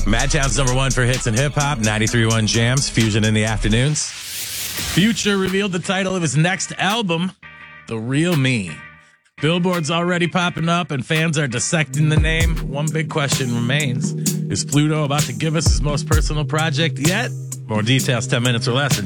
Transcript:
Madtown's #1 for hits and hip-hop, 93.1 Jams, Fusion in the afternoons. Future revealed the title of his next album, The Real Me. Billboard's already popping up and fans are dissecting the name. One big question remains. Is Pluto about to give us his most personal project yet? More details 10 minutes or less.